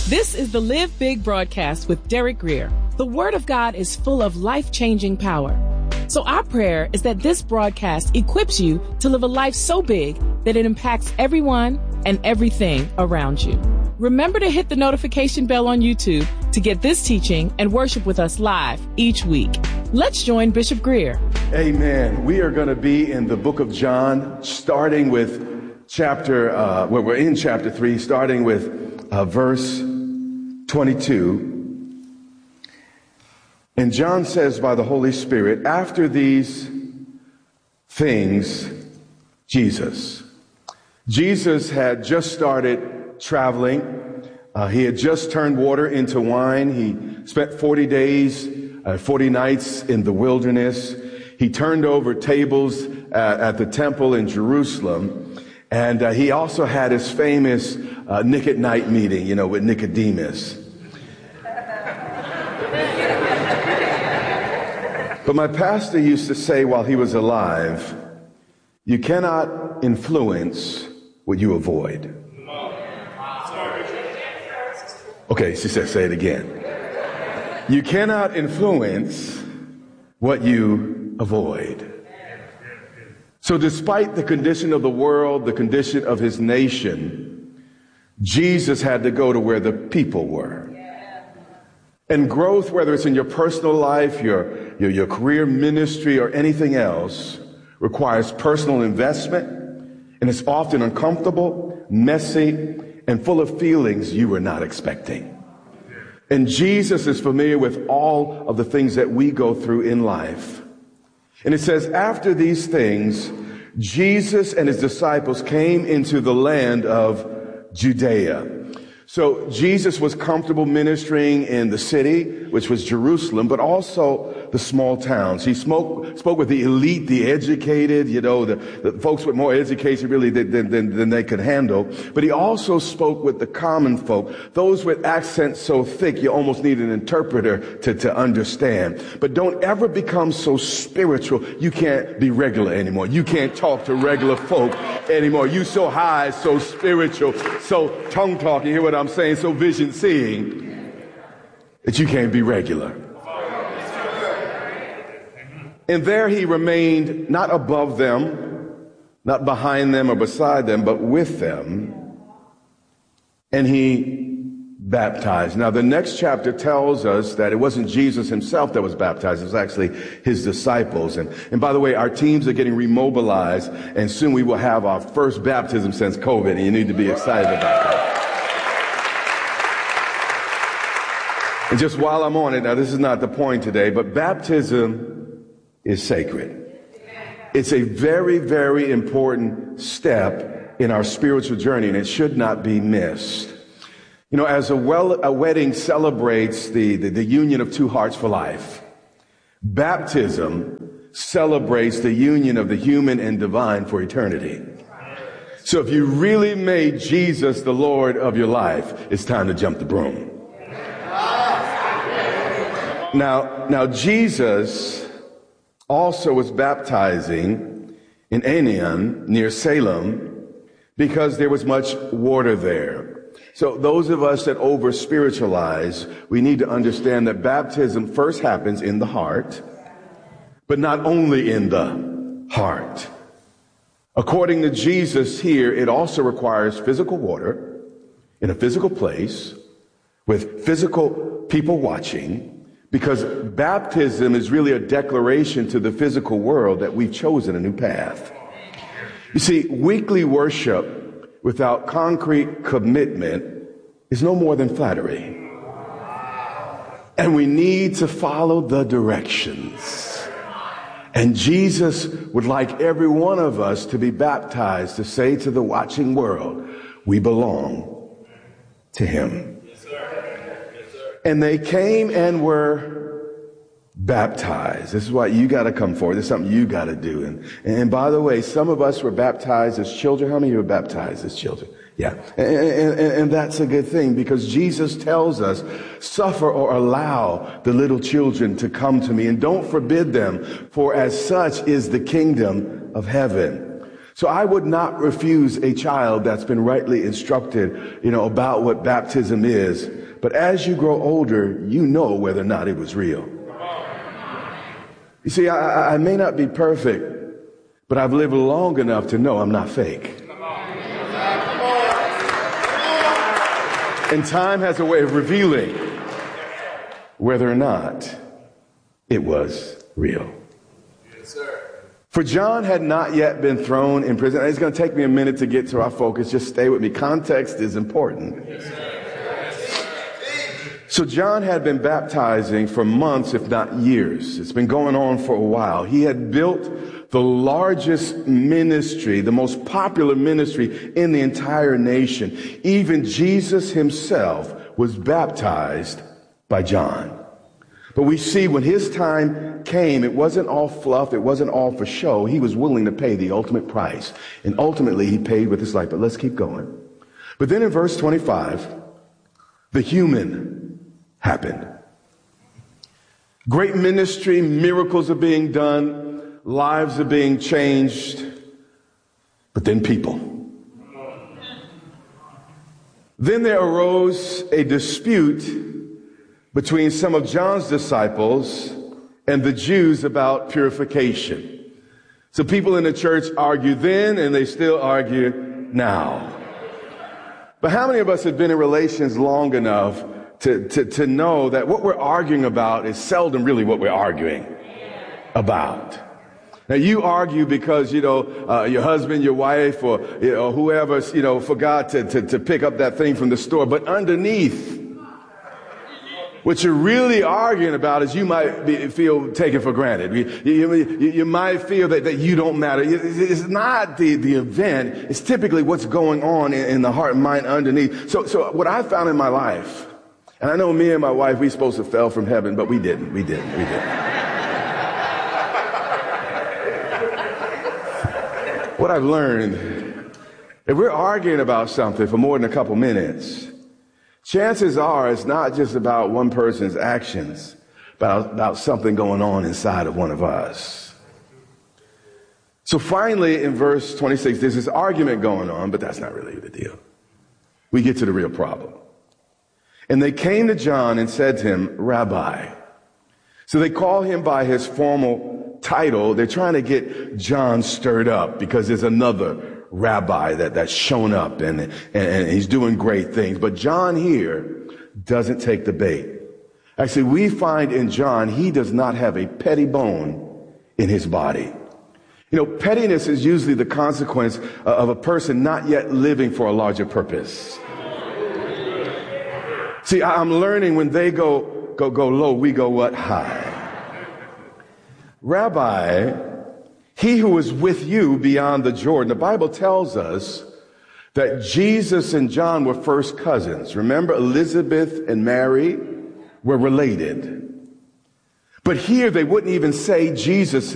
This is the Live Big broadcast with Derek Grier. The Word of God is full of life-changing power. So our prayer is that this broadcast equips you to live a life so big that it impacts everyone and everything around you. Remember to hit the notification bell on YouTube to get this teaching and worship with us live each week. Let's join Bishop Grier. Amen. We are going to be in the book of John, starting with we're in chapter 3, starting with verse 22. And John says by the Holy Spirit, after these things, Jesus had just started traveling. He had just turned water into wine. He spent 40 days, 40 nights in the wilderness. He turned over tables at the temple in Jerusalem. And he also had his famous Nick at Night meeting, with Nicodemus. But my pastor used to say while he was alive, you cannot influence what you avoid. Okay, she said, say it again. You cannot influence what you avoid. So despite the condition of the world, the condition of his nation, Jesus had to go to where the people were. And growth, whether it's in your personal life, your career, ministry, or anything else, requires personal investment, and it's often uncomfortable, messy, and full of feelings you were not expecting. And Jesus is familiar with all of the things that we go through in life. And it says, after these things, Jesus and his disciples came into the land of Judea. So Jesus was comfortable ministering in the city, which was Jerusalem, but also the small towns. He spoke with the elite, the educated, the folks with more education really than they could handle. But he also spoke with the common folk, those with accents so thick you almost need an interpreter to understand. But don't ever become so spiritual you can't be regular anymore. You can't talk to regular folk anymore. You so high, so spiritual, so tongue talking. Hear what I'm saying? So vision seeing that you can't be regular. And there he remained not above them, not behind them or beside them, but with them. And he baptized. Now the next chapter tells us that it wasn't Jesus himself that was baptized. It was actually his disciples. And by the way, our teams are getting remobilized, and soon we will have our first baptism since COVID, and you need to be excited about that. And just while I'm on it, now this is not the point today, but baptism is sacred. It's a very, very important step in our spiritual journey, and it should not be missed. As a wedding celebrates the union of two hearts for life, baptism celebrates the union of the human and divine for eternity. So if you really made Jesus the Lord of your life, it's time to jump the broom. Now Jesus also was baptizing in Aenon near Salem because there was much water there. So those of us that over spiritualize, we need to understand that baptism first happens in the heart, but not only in the heart. According to Jesus here, it also requires physical water in a physical place with physical people watching, because baptism is really a declaration to the physical world that we've chosen a new path. You see, weekly worship without concrete commitment is no more than flattery. And we need to follow the directions. And Jesus would like every one of us to be baptized, to say to the watching world, we belong to him. And they came and were baptized. This is why you got to come forward. This is something you got to do. And by the way, some of us were baptized as children. How many of you were baptized as children? Yeah. And that's a good thing, because Jesus tells us, suffer or allow the little children to come to me, and don't forbid them, for as such is the kingdom of heaven. So I would not refuse a child that's been rightly instructed, about what baptism is. But as you grow older, you know whether or not it was real. You see, I may not be perfect, but I've lived long enough to know I'm not fake. And time has a way of revealing whether or not it was real. Yes, sir. For John had not yet been thrown in prison. It's going to take me a minute to get to our focus. Just stay with me. Context is important. Yes, sir. So John had been baptizing for months, if not years. It's been going on for a while. He had built the largest ministry, the most popular ministry in the entire nation. Even Jesus himself was baptized by John. But we see when his time came, it wasn't all fluff. It wasn't all for show. He was willing to pay the ultimate price. And ultimately, he paid with his life. But let's keep going. But then in verse 25, the human happened. Great ministry, miracles are being done, lives are being changed. But then people. Then there arose a dispute between some of John's disciples and the Jews about purification. So people in the church argue then, and they still argue now. But how many of us have been in relations long enough to know that what we're arguing about is seldom really what we're arguing about? Now, you argue because, your husband, your wife, or whoever, forgot to pick up that thing from the store. But underneath, what you're really arguing about is you might feel taken for granted. You might feel that you don't matter. It's not the event. It's typically what's going on in the heart and mind underneath. So what I found in my life, and I know me and my wife, we supposed to fell from heaven, but we didn't. We didn't. What I've learned, if we're arguing about something for more than a couple minutes, chances are it's not just about one person's actions, but about something going on inside of one of us. So finally, in verse 26, there's this argument going on, but that's not really the deal. We get to the real problem. And they came to John and said to him, Rabbi. So they call him by his formal title. They're trying to get John stirred up because there's another rabbi that's shown up and he's doing great things. But John here doesn't take the bait. Actually, we find in John, he does not have a petty bone in his body. Pettiness is usually the consequence of a person not yet living for a larger purpose. See, I'm learning when they go low, we go what? High. Rabbi, he who was with you beyond the Jordan. The Bible tells us that Jesus and John were first cousins. Remember, Elizabeth and Mary were related. But here they wouldn't even say Jesus